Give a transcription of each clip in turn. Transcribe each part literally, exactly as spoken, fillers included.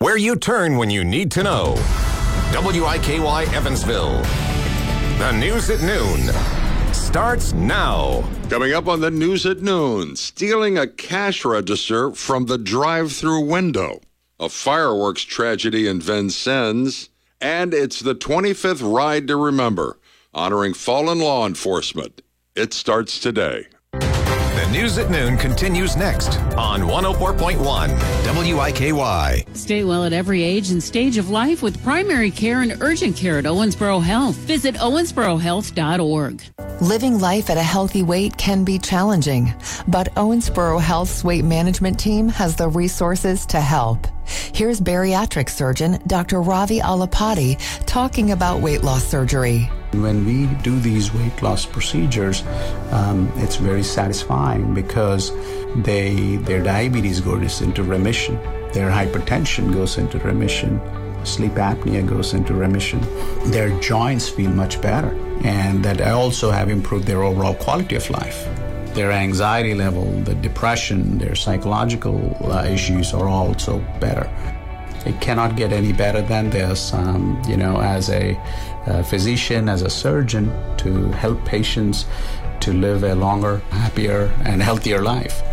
where you turn when you need to know. W I K Y Evansville. The news at noon starts now. Coming up on the news at noon, stealing a cash register from the drive-through window, a fireworks tragedy in Vincennes, and it's the twenty-fifth Ride to Remember, honoring fallen law enforcement. It starts today. The news at noon continues next on one oh four point one W I K Y. Stay well at every age and stage of life with primary care and urgent care at Owensboro Health. Visit owensboro health dot org. Living life at a healthy weight can be challenging, but Owensboro Health's weight management team has the resources to help. Here's bariatric surgeon Doctor Ravi Alapati talking about weight loss surgery. When we do these weight loss procedures, um, it's very satisfying because they their diabetes goes into remission, their hypertension goes into remission, sleep apnea goes into remission, their joints feel much better, and that also have improved their overall quality of life. Their anxiety level, the depression, their psychological uh, issues are also better. It cannot get any better than this, um, you know, as a, a physician, as a surgeon, to help patients to live a longer, happier, and healthier life.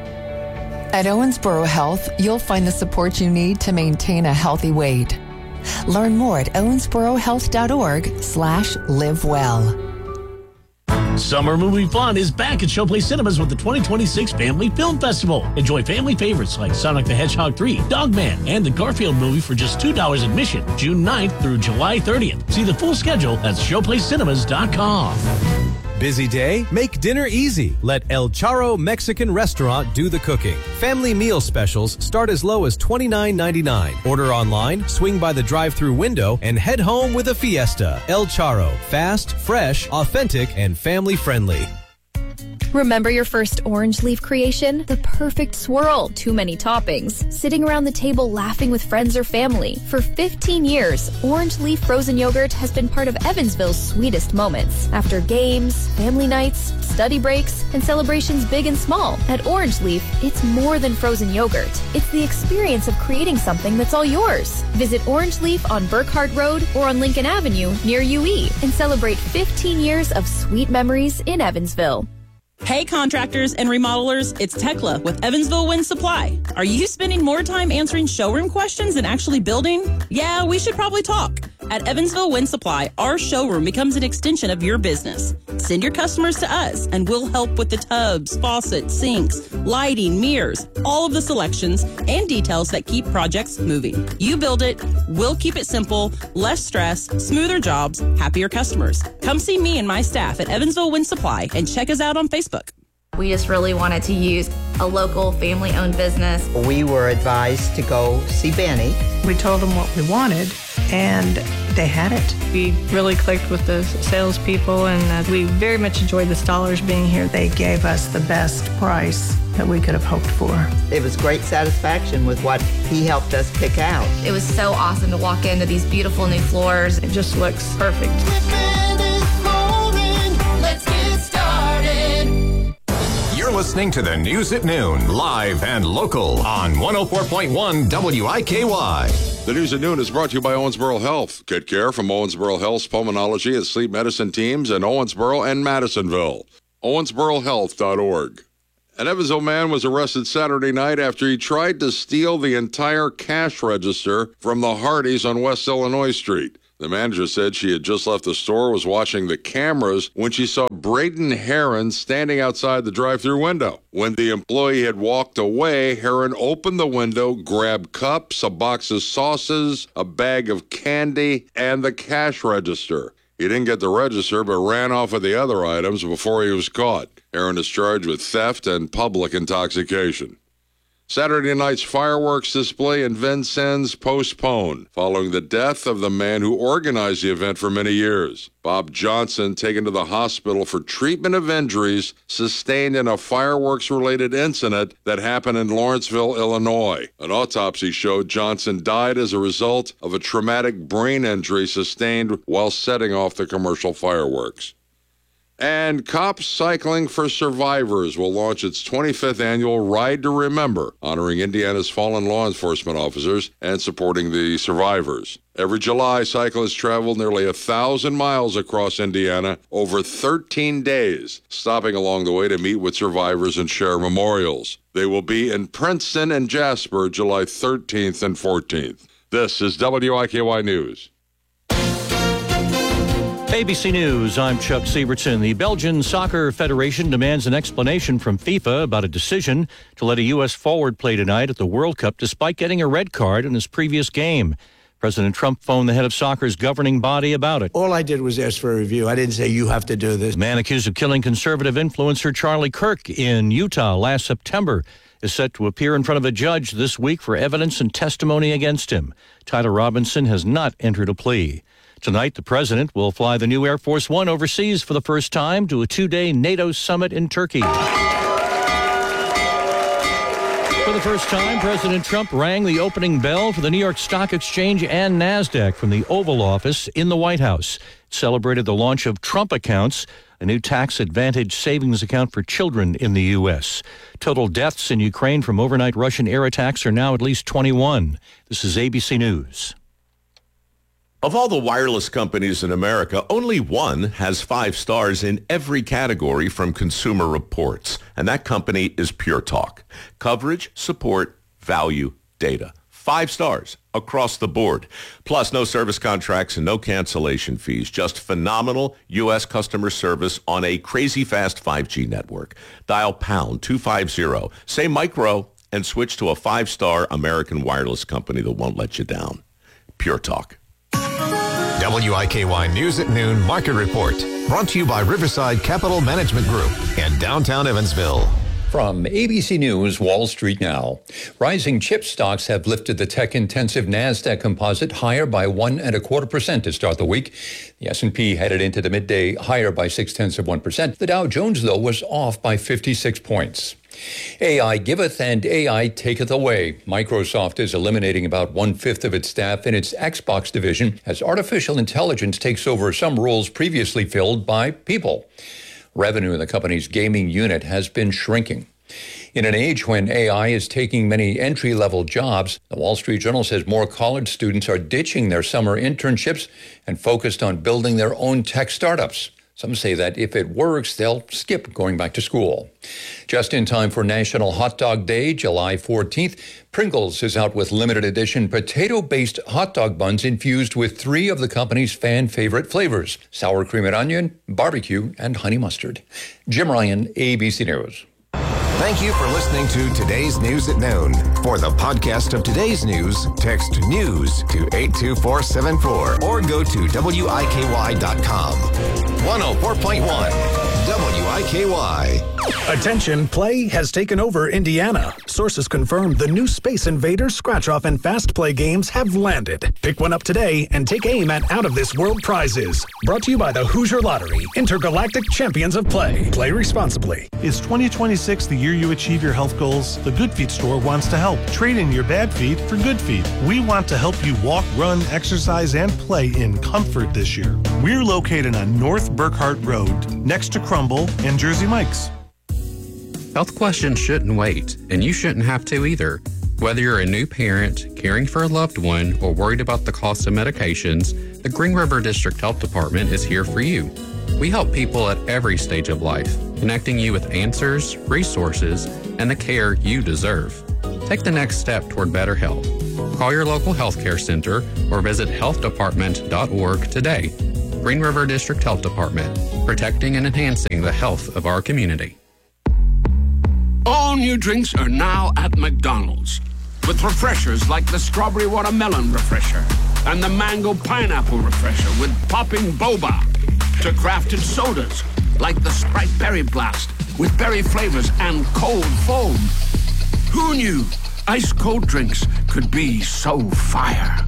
At Owensboro Health, you'll find the support you need to maintain a healthy weight. Learn more at owensboro health dot org slash live well. Summer movie fun is back at Showplace Cinemas with the twenty twenty-six Family Film Festival. Enjoy family favorites like Sonic the Hedgehog three, Dogman, and the Garfield movie for just two dollars admission, June ninth through July thirtieth. See the full schedule at showplace cinemas dot com. Busy day? Make dinner easy. Let El Charro Mexican Restaurant do the cooking. Family meal specials start as low as twenty-nine ninety-nine. Order online, swing by the drive-thru window, and head home with a fiesta. El Charro. Fast, fresh, authentic, and family-friendly. Remember your first orange leaf creation? The perfect swirl, too many toppings, sitting around the table laughing with friends or family. For fifteen years, Orange Leaf Frozen Yogurt has been part of Evansville's sweetest moments. After games, family nights, study breaks, and celebrations big and small, at Orange Leaf, it's more than frozen yogurt. It's the experience of creating something that's all yours. Visit Orange Leaf on Burkhardt Road or on Lincoln Avenue near U E and celebrate fifteen years of sweet memories in Evansville. Hey contractors and remodelers, it's Tekla with Evansville Wind Supply. Are you spending more time answering showroom questions than actually building? Yeah, we should probably talk. At Evansville Wind Supply, our showroom becomes an extension of your business. Send your customers to us and we'll help with the tubs, faucets, sinks, lighting, mirrors, all of the selections and details that keep projects moving. You build it, we'll keep it simple, less stress, smoother jobs, happier customers. Come see me and my staff at Evansville Wind Supply and check us out on Facebook. We just really wanted to use a local family-owned business. We were advised to go see Benny. We told them what we wanted, and they had it. We really clicked with the salespeople, and uh, we very much enjoyed the Stollers being here. They gave us the best price that we could have hoped for. It was great satisfaction with what he helped us pick out. It was so awesome to walk into these beautiful new floors. It just looks perfect. Let's get started. You're listening to the News at Noon, live and local on one oh four point one W I K Y. The News at Noon is brought to you by Owensboro Health. Get care from Owensboro Health's pulmonology and sleep medicine teams in Owensboro and Madisonville. owensboro health dot org. An Evansville man was arrested Saturday night after he tried to steal the entire cash register from the Hardys on West Illinois Street. The manager said she had just left the store, was watching the cameras when she saw Braden Heron standing outside the drive-thru window. When the employee had walked away, Heron opened the window, grabbed cups, a box of sauces, a bag of candy, and the cash register. He didn't get the register, but ran off with the other items before he was caught. Heron is charged with theft and public intoxication. Saturday night's fireworks display in Vincennes postponed following the death of the man who organized the event for many years. Bob Johnson taken to the hospital for treatment of injuries sustained in a fireworks-related incident that happened in Lawrenceville, Illinois. An autopsy showed Johnson died as a result of a traumatic brain injury sustained while setting off the commercial fireworks. And Cops Cycling for Survivors will launch its twenty-fifth annual Ride to Remember, honoring Indiana's fallen law enforcement officers and supporting the survivors. Every July, cyclists travel nearly a thousand miles across Indiana over thirteen days, stopping along the way to meet with survivors and share memorials. They will be in Princeton and Jasper July thirteenth and fourteenth. This is W I K Y News. A B C News, I'm Chuck Sievertson. The Belgian Soccer Federation demands an explanation from FIFA about a decision to let a U S forward play tonight at the World Cup despite getting a red card in his previous game. President Trump phoned the head of soccer's governing body about it. All I did was ask for a review. I didn't say you have to do this. The man accused of killing conservative influencer Charlie Kirk in Utah last September is set to appear in front of a judge this week for evidence and testimony against him. Tyler Robinson has not entered a plea. Tonight, the president will fly the new Air Force One overseas for the first time to a two-day NATO summit in Turkey. For the first time, President Trump rang the opening bell for the New York Stock Exchange and NASDAQ from the Oval Office in the White House. It celebrated the launch of Trump Accounts, a new tax advantage savings account for children in the U S. Total deaths in Ukraine from overnight Russian air attacks are now at least twenty-one. This is A B C News. Of all the wireless companies in America, only one has five stars in every category from Consumer Reports, and that company is Pure Talk. Coverage, support, value, data. Five stars across the board. Plus, no service contracts and no cancellation fees. Just phenomenal U S customer service on a crazy fast five G network. Dial pound two fifty, say micro, and switch to a five-star American wireless company that won't let you down. Pure Talk. W I K Y News at Noon Market Report. Brought to you by Riverside Capital Management Group and downtown Evansville. From A B C News, Wall Street Now. Rising chip stocks have lifted the tech-intensive NASDAQ composite higher by one and a quarter percent to start the week. The S and P headed into the midday higher by six-tenths of one percent. The Dow Jones, though, was off by fifty-six points. A I giveth and A I taketh away. Microsoft is eliminating about one-fifth of its staff in its Xbox division as artificial intelligence takes over some roles previously filled by people. Revenue in the company's gaming unit has been shrinking. In an age when A I is taking many entry-level jobs, the Wall Street Journal says more college students are ditching their summer internships and focused on building their own tech startups. Some say that if it works, they'll skip going back to school. Just in time for National Hot Dog Day, July fourteenth, Pringles is out with limited edition potato-based hot dog buns infused with three of the company's fan-favorite flavors: sour cream and onion, barbecue, and honey mustard. Jim Ryan, A B C News. Thank you for listening to Today's News at Noon. For the podcast of today's news, text NEWS to eight two four seven four or go to W I K Y dot com. one oh four point one W I K Y. Attention, play has taken over Indiana. Sources confirm the new Space Invaders, Scratch Off, and Fast Play games have landed. Pick one up today and take aim at out-of-this-world prizes. Brought to you by the Hoosier Lottery, intergalactic champions of play. Play responsibly. Is twenty twenty-six the year you achieve your health goals? The Good Feet store wants to help. Trade in your bad feet for good feet. We want to help you walk, run, exercise, and play in comfort this year. We're located on North Burkhart Road, next to Crumble and Jersey Mike's. Health questions shouldn't wait, and you shouldn't have to either. Whether you're a new parent, caring for a loved one, or worried about the cost of medications, the Green River District Health Department is here for you. We help people at every stage of life, connecting you with answers, resources, and the care you deserve. Take the next step toward better health. Call your local healthcare center or visit health department dot org today. Green River District Health Department, protecting and enhancing the health of our community. All new drinks are now at McDonald's, with refreshers like the Strawberry Watermelon Refresher and the Mango Pineapple Refresher with popping boba, to crafted sodas like the Sprite Berry Blast with berry flavors and cold foam. Who knew ice-cold drinks could be so fire?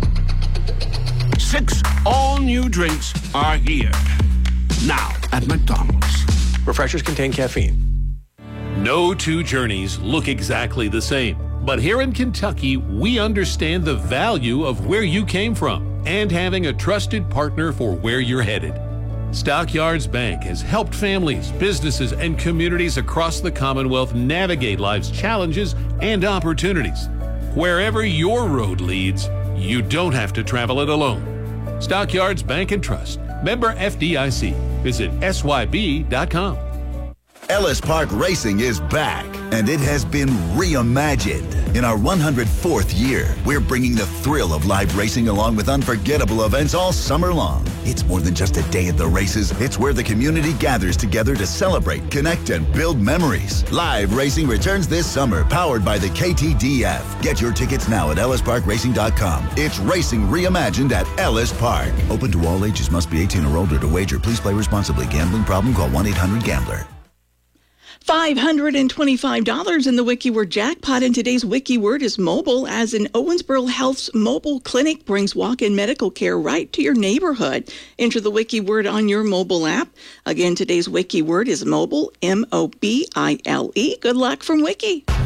Six all-new drinks are here, now at McDonald's. Refreshers contain caffeine. No two journeys look exactly the same, but here in Kentucky, we understand the value of where you came from and having a trusted partner for where you're headed. Stockyards Bank has helped families, businesses, and communities across the Commonwealth navigate life's challenges and opportunities. Wherever your road leads, you don't have to travel it alone. Stockyards Bank and Trust. Member F D I C. Visit S Y B dot com. Ellis Park Racing is back, and it has been reimagined. In our one hundred fourth year, we're bringing the thrill of live racing along with unforgettable events all summer long. It's more than just a day at the races. It's where the community gathers together to celebrate, connect, and build memories. Live racing returns this summer, powered by the K T D F. Get your tickets now at ellis park racing dot com. It's racing reimagined at Ellis Park. Open to all ages. Must be eighteen or older to wager. Please play responsibly. Gambling problem? Call one eight hundred gambler. five hundred twenty-five dollars in the WikiWord jackpot, and today's WikiWord is mobile, as in Owensboro Health's mobile clinic brings walk-in medical care right to your neighborhood. Enter the WikiWord on your mobile app. Again, today's WikiWord is mobile, M O B I L E. Good luck from Wiki.